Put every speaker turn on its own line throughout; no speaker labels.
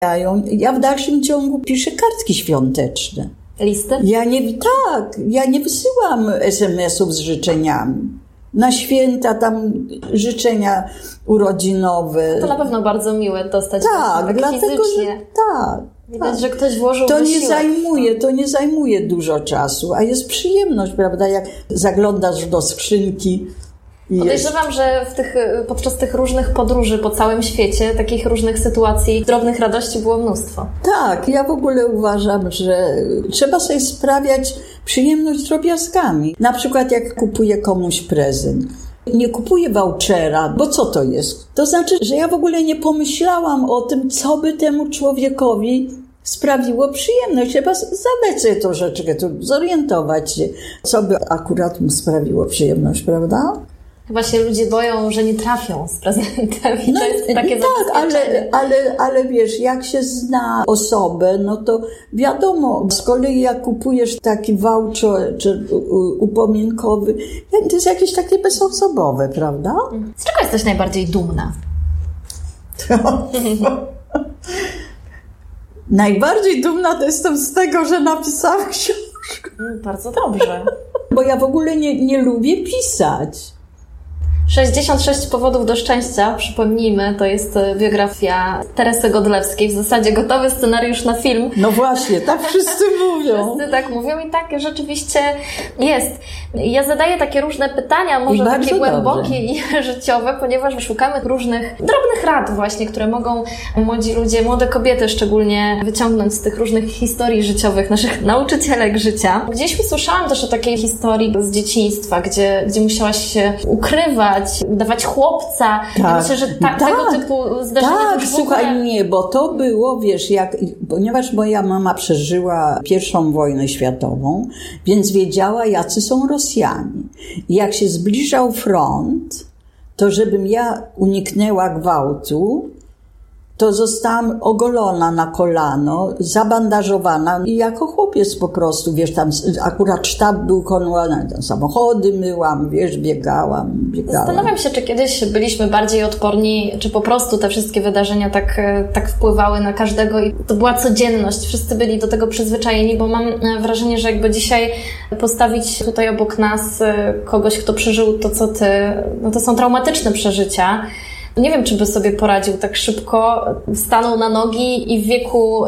Ja w dalszym ciągu piszę kartki świąteczne.
Listy?
Ja nie wysyłam SMS-ów z życzeniami. Na święta tam życzenia urodzinowe.
To na pewno bardzo miłe dostać
tak dlatego,
fizycznie. Widać, że ktoś włożył
To nie zajmuje dużo czasu, a jest przyjemność, prawda, jak zaglądasz do skrzynki.
Podejrzewam, że podczas tych różnych podróży po całym świecie, takich różnych sytuacji, drobnych radości było mnóstwo.
Tak, ja w ogóle uważam, że trzeba sobie sprawiać przyjemność drobiazgami. Na przykład jak kupuję komuś prezent. Nie kupuję vouchera, bo co to jest? To znaczy, że ja w ogóle nie pomyślałam o tym, co by temu człowiekowi sprawiło przyjemność. Trzeba zadać sobie troszeczkę, zorientować się, co by akurat mu sprawiło przyjemność, prawda?
Chyba się ludzie boją, że nie trafią z prezentem. To jest takie zabezpieczenie.
Ale wiesz, jak się zna osobę, no to wiadomo, z kolei jak kupujesz taki voucher czy upominkowy, to jest jakieś takie bezosobowe, prawda?
Z czego jesteś najbardziej dumna?
Najbardziej dumna to jestem z tego, że napisałam książkę.
Bardzo dobrze.
Bo ja w ogóle nie lubię pisać.
66 powodów do szczęścia, przypomnijmy, to jest biografia Teresy Godlewskiej, w zasadzie gotowy scenariusz na film.
No właśnie, tak wszyscy mówią.
Wszyscy tak mówią i tak rzeczywiście jest. Ja zadaję takie różne pytania, może takie głębokie i życiowe, ponieważ szukamy różnych drobnych rad właśnie, które mogą młodzi ludzie, młode kobiety szczególnie wyciągnąć z tych różnych historii życiowych, naszych nauczycielek życia. Gdzieś usłyszałam też o takiej historii z dzieciństwa, gdzie musiałaś się ukrywać, dawać chłopca.
Tak.
Myślę, że tego typu zdarzenia...
Tak, słuchaj, nie, bo to było, wiesz, ponieważ moja mama przeżyła I wojnę światową, więc wiedziała, jacy są Rosjanie. I jak się zbliżał front, to żebym ja uniknęła gwałtu, to zostałam ogolona na kolano, zabandażowana i jako chłopiec po prostu, wiesz, tam akurat sztab był konwojowany, tam samochody myłam, wiesz, biegałam.
Zastanawiam się, czy kiedyś byliśmy bardziej odporni, czy po prostu te wszystkie wydarzenia tak wpływały na każdego i to była codzienność, wszyscy byli do tego przyzwyczajeni, bo mam wrażenie, że jakby dzisiaj postawić tutaj obok nas kogoś, kto przeżył to, co ty, no to są traumatyczne przeżycia. Nie wiem, czy by sobie poradził tak szybko. Stanął na nogi i w wieku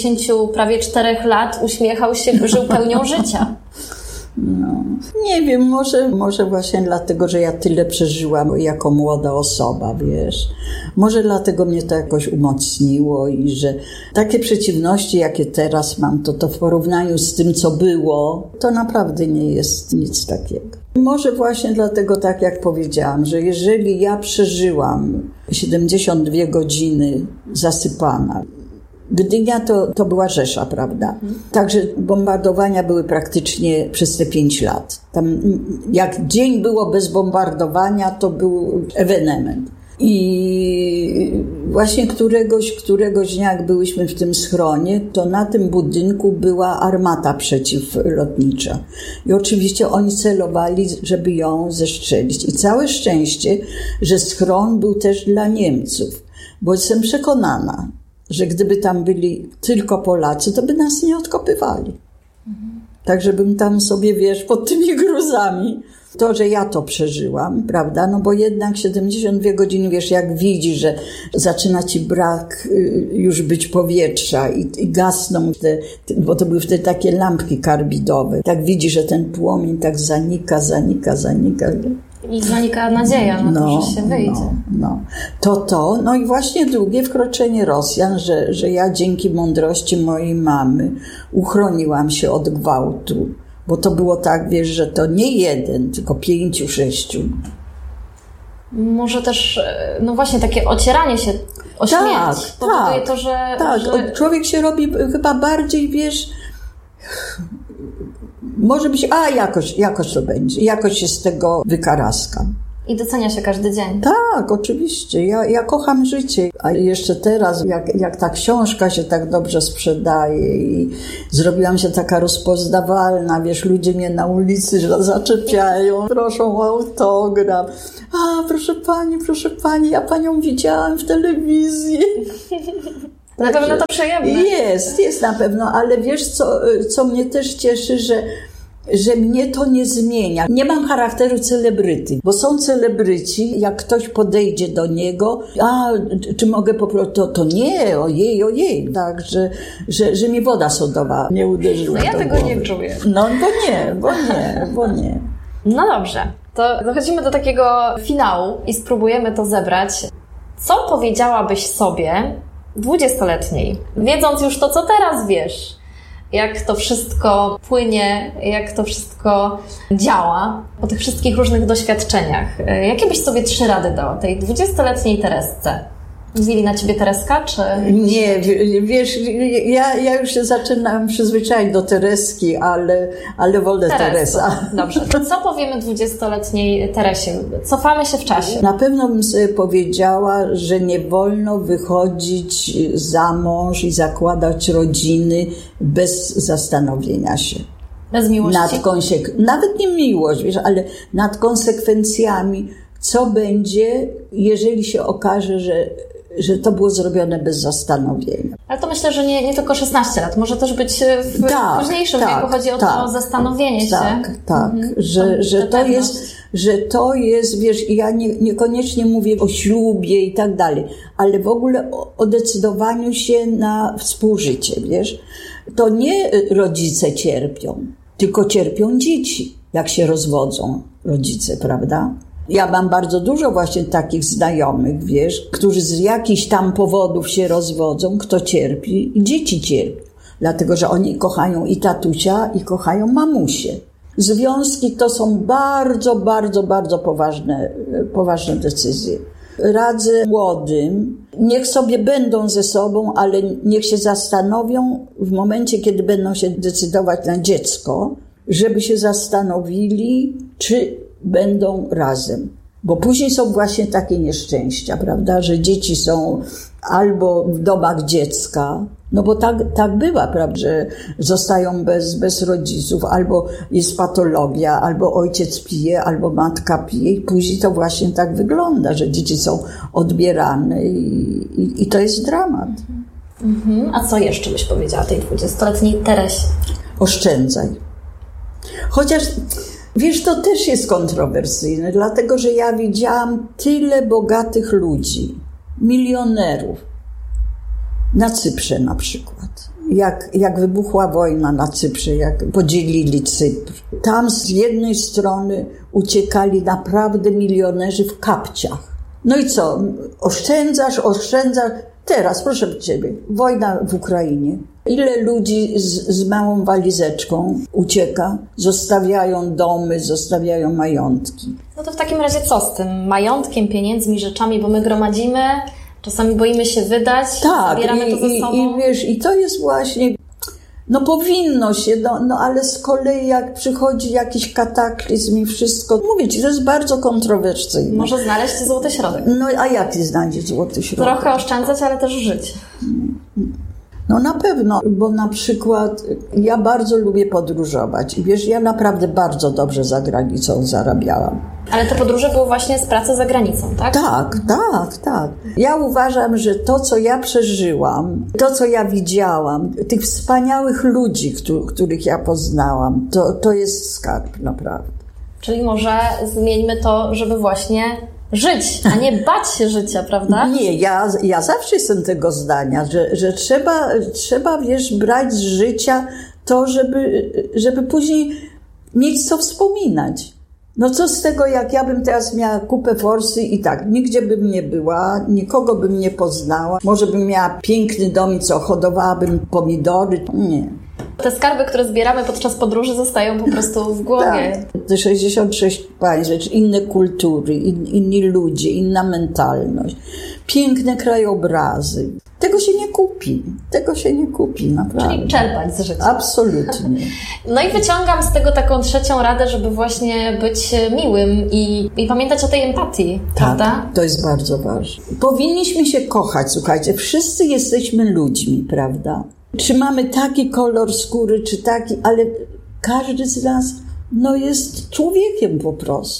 94 lat uśmiechał się, żył pełnią życia.
No, nie wiem, może właśnie dlatego, że ja tyle przeżyłam jako młoda osoba, wiesz. Może dlatego mnie to jakoś umocniło i że takie przeciwności, jakie teraz mam, to w porównaniu z tym, co było, to naprawdę nie jest nic takiego. Może właśnie dlatego, tak jak powiedziałam, że jeżeli ja przeżyłam 72 godziny zasypana, Gdynia to była Rzesza, prawda? Także bombardowania były praktycznie przez te 5 lat. Tam jak dzień było bez bombardowania, to był ewenement. I właśnie któregoś dnia, jak byliśmy w tym schronie, to na tym budynku była armata przeciwlotnicza. I oczywiście oni celowali, żeby ją zestrzelić. I całe szczęście, że schron był też dla Niemców, bo jestem przekonana, że gdyby tam byli tylko Polacy, to by nas nie odkopywali. Tak, żebym tam sobie, wiesz, pod tymi gruzami. To, że ja to przeżyłam, prawda? No bo jednak 72 godziny, wiesz, jak widzisz, że zaczyna ci brak już być powietrza i gasną bo to były wtedy takie lampki karbidowe. Tak widzisz, że ten płomień tak zanika.
I zanika nadzieja na to, że się wyjdzie.
No i właśnie drugie wkroczenie Rosjan, że ja dzięki mądrości mojej mamy uchroniłam się od gwałtu. Bo to było tak, wiesz, że to nie jeden, tylko 5, 6.
Może też, no właśnie, takie ocieranie się o śmierć powoduje to, że...
Tak, człowiek się robi chyba bardziej, wiesz... Może być, jakoś to będzie, jakoś się z tego wykaraskam.
I docenia się każdy dzień.
Tak, oczywiście. Ja kocham życie. A jeszcze teraz, jak ta książka się tak dobrze sprzedaje i zrobiłam się taka rozpoznawalna, wiesz, ludzie mnie na ulicy zaczepiają, proszą o autograf. Proszę pani, ja panią widziałam w telewizji.
Na pewno to przyjemne.
Jest na pewno, ale wiesz co mnie też cieszy, że mnie to nie zmienia. Nie mam charakteru celebryty, bo są celebryci, jak ktoś podejdzie do niego, czy mogę poprosić, to nie, ojej, tak, że mi woda sodowa nie uderzyła.
No ja
do
tego
głowy.
nie czuję.
No bo nie.
No dobrze, to dochodzimy do takiego finału i spróbujemy to zebrać. Co powiedziałabyś sobie 20-letniej, wiedząc już to, co teraz wiesz, jak to wszystko płynie, jak to wszystko działa po tych wszystkich różnych doświadczeniach? Jakie byś sobie 3 rady dała tej 20-letniej Teresce? Mówili na ciebie Tereska, czy...
Nie, wiesz, ja już się zaczynam przyzwyczaić do Tereski, ale wolę Teresa.
Dobrze, to co powiemy 20-letniej Teresie? Cofamy się w czasie.
Na pewno bym sobie powiedziała, że nie wolno wychodzić za mąż i zakładać rodziny bez zastanowienia się.
Bez miłości?
Nawet nie miłość, wiesz, ale nad konsekwencjami, co będzie, jeżeli się okaże, że to było zrobione bez zastanowienia. Ale
to myślę, że nie tylko 16 lat. Może też być w późniejszym wieku. Chodzi o to zastanowienie się.
Tak. Że to jest, wiesz, ja niekoniecznie mówię o ślubie i tak dalej, ale w ogóle o decydowaniu się na współżycie, wiesz. To nie rodzice cierpią, tylko cierpią dzieci, jak się rozwodzą rodzice, prawda? Ja mam bardzo dużo właśnie takich znajomych, wiesz, którzy z jakichś tam powodów się rozwodzą, kto cierpi, dzieci cierpią. Dlatego, że oni kochają i tatusia, i kochają mamusię. Związki to są bardzo, bardzo, bardzo poważne decyzje. Radzę młodym, niech sobie będą ze sobą, ale niech się zastanowią w momencie, kiedy będą się decydować na dziecko, żeby się zastanowili, czy będą razem. Bo później są właśnie takie nieszczęścia, prawda, że dzieci są albo w domach dziecka, no bo tak bywa, prawda, że zostają bez rodziców, albo jest patologia, albo ojciec pije, albo matka pije i później to właśnie tak wygląda, że dzieci są odbierane i to jest dramat.
A co jeszcze byś powiedziała tej 20-letniej Teresie?
Oszczędzaj. Chociaż wiesz, to też jest kontrowersyjne, dlatego że ja widziałam tyle bogatych ludzi, milionerów, na Cyprze na przykład. Jak wybuchła wojna na Cyprze, jak podzielili Cypr. Tam z jednej strony uciekali naprawdę milionerzy w kapciach. No i co? Oszczędzasz. Teraz, proszę ciebie, wojna w Ukrainie. Ile ludzi z małą walizeczką ucieka? Zostawiają domy, zostawiają majątki.
No to w takim razie co z tym majątkiem, pieniędzmi, rzeczami, bo my gromadzimy, czasami boimy się wydać, zabieramy to ze sobą.
I wiesz, i to jest właśnie, no powinno się, no ale z kolei jak przychodzi jakiś kataklizm i wszystko, mówię ci, to jest bardzo kontrowersyjne.
Może znaleźć złoty środek.
No a jak ty znajdziesz złoty środek?
Trochę oszczędzać, ale też żyć.
No na pewno, bo na przykład ja bardzo lubię podróżować i wiesz, ja naprawdę bardzo dobrze za granicą zarabiałam.
Ale te podróże były właśnie z pracy za granicą, tak?
Tak. Ja uważam, że to, co ja przeżyłam, to, co ja widziałam, tych wspaniałych ludzi, których ja poznałam, to jest skarb, naprawdę.
Czyli może zmieńmy to, żeby właśnie żyć, a nie bać się życia, prawda?
Nie, ja zawsze jestem tego zdania, że trzeba, wiesz, brać z życia to, żeby później mieć co wspominać. No co z tego, jak ja bym teraz miała kupę forsy i tak, nigdzie bym nie była, nikogo bym nie poznała, może bym miała piękny dom i co, hodowałabym pomidory, nie.
Te skarby, które zbieramy podczas podróży, zostają po prostu w głowie.
Tak. Te 66 państw, inne kultury, inni ludzie, inna mentalność, piękne krajobrazy. Tego się nie kupi, naprawdę.
Czyli czerpać z życia.
Absolutnie.
No i wyciągam z tego taką trzecią radę, żeby właśnie być miłym i pamiętać o tej empatii, prawda?
Tak, to jest bardzo ważne. Powinniśmy się kochać, słuchajcie, wszyscy jesteśmy ludźmi, prawda? Czy mamy taki kolor skóry, czy taki, ale każdy z nas jest człowiekiem po prostu.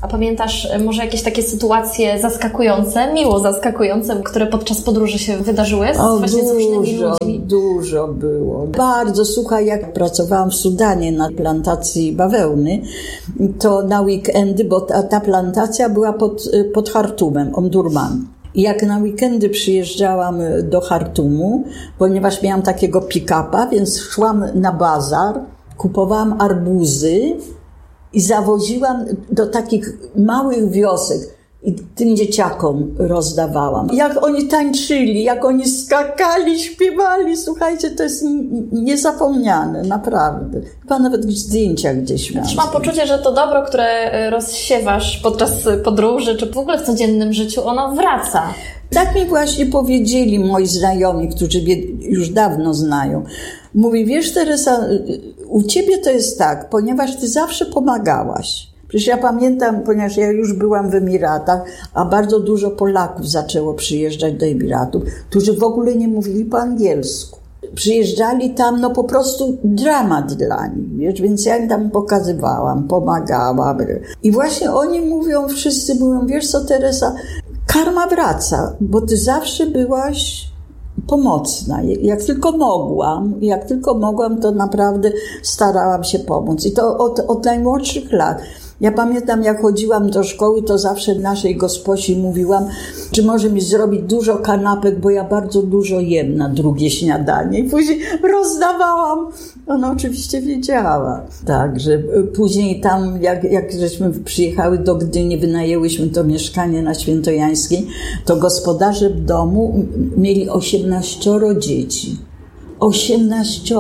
A pamiętasz może jakieś takie sytuacje zaskakujące, miło zaskakujące, które podczas podróży się wydarzyły właśnie z różnymi ludźmi?
Dużo było. Bardzo, słuchaj, jak pracowałam w Sudanie na plantacji bawełny, to na weekendy, bo ta plantacja była pod Chartumem, Omdurman. I jak na weekendy przyjeżdżałam do Chartumu, ponieważ miałam takiego pick-upa, więc szłam na bazar, kupowałam arbuzy i zawoziłam do takich małych wiosek i tym dzieciakom rozdawałam. Jak oni tańczyli, jak oni skakali, śpiewali, słuchajcie, to jest niezapomniane, naprawdę. Chyba nawet zdjęcia gdzieś miałam.
Mam poczucie, że to dobro, które rozsiewasz podczas podróży, czy w ogóle w codziennym życiu, ono wraca.
Tak mi właśnie powiedzieli moi znajomi, którzy mnie już dawno znają. Mówi, wiesz Teresa, u ciebie to jest tak, ponieważ ty zawsze pomagałaś. Przecież ja pamiętam, ponieważ ja już byłam w Emiratach, a bardzo dużo Polaków zaczęło przyjeżdżać do Emiratów, którzy w ogóle nie mówili po angielsku. Przyjeżdżali tam, no po prostu dramat dla nich, wiesz, więc ja im tam pokazywałam, pomagałam. I właśnie oni mówią, wszyscy mówią, wiesz co Teresa, karma wraca, bo ty zawsze byłaś pomocna. Jak tylko mogłam, to naprawdę starałam się pomóc. I to od najmłodszych lat. Ja pamiętam, jak chodziłam do szkoły, to zawsze naszej gosposi mówiłam, czy może mi zrobić dużo kanapek, bo ja bardzo dużo jem na drugie śniadanie. I później rozdawałam. Ona oczywiście wiedziała. Także później tam, jak żeśmy przyjechały do Gdyni, wynajęłyśmy to mieszkanie na Świętojańskiej, to gospodarze w domu mieli 18 dzieci. 18.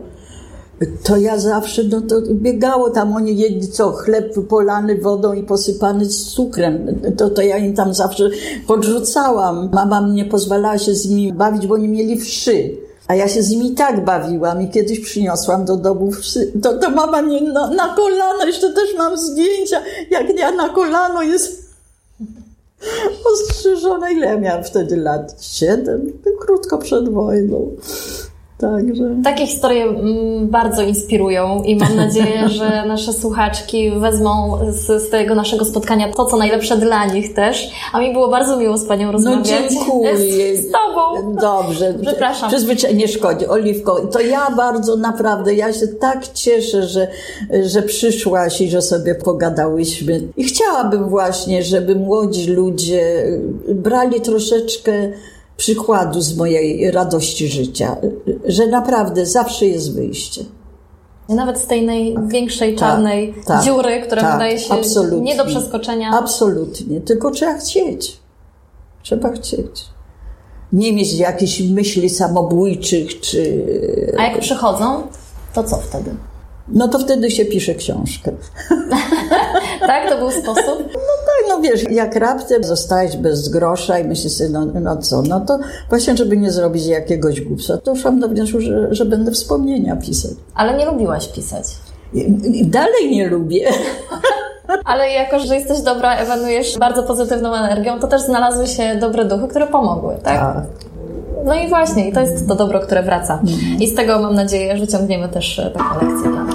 To ja zawsze, no to biegało tam, oni jedli chleb polany wodą i posypany z cukrem. To ja im tam zawsze podrzucałam. Mama mi nie pozwalała się z nimi bawić, bo oni mieli wszy. A ja się z nimi tak bawiłam i kiedyś przyniosłam do domu wszy. To mama mnie na kolano, jeszcze też mam zdjęcia, jak ja na kolano jest ostrzyżona. Ile ja miałam wtedy lat? 7? Krótko przed wojną. Także.
Takie historie bardzo inspirują i mam nadzieję, że nasze słuchaczki wezmą z tego naszego spotkania to, co najlepsze dla nich też. A mi było bardzo miło z Panią rozmawiać.
No dziękuję.
Z Tobą.
Dobrze.
Przepraszam.
Przyzwyczajenie nie szkodzi. Oliwko, to ja bardzo naprawdę, ja się tak cieszę, że przyszłaś i że sobie pogadałyśmy. I chciałabym właśnie, żeby młodzi ludzie brali troszeczkę przykładu z mojej radości życia, że naprawdę zawsze jest wyjście.
Nawet z tej największej czarnej dziury, która wydaje się nie do przeskoczenia.
Absolutnie, tylko trzeba chcieć. Trzeba chcieć. Nie mieć jakichś myśli samobójczych, czy...
A jak przychodzą, to co wtedy?
No to wtedy się pisze książkę.
Tak? To był sposób?
No wiesz, jak raptem zostałeś bez grosza i myślisz sobie, no co, no to właśnie, żeby nie zrobić jakiegoś głupstwa, to doszłam do wniosku, że będę wspomnienia pisać.
Ale nie lubiłaś pisać.
Dalej nie lubię.
Ale jako, że jesteś dobra, emanujesz bardzo pozytywną energią, to też znalazły się dobre duchy, które pomogły, tak?
Tak.
No i właśnie, i to jest to dobro, które wraca. I z tego mam nadzieję, że wyciągniemy też taką lekcję dla nas.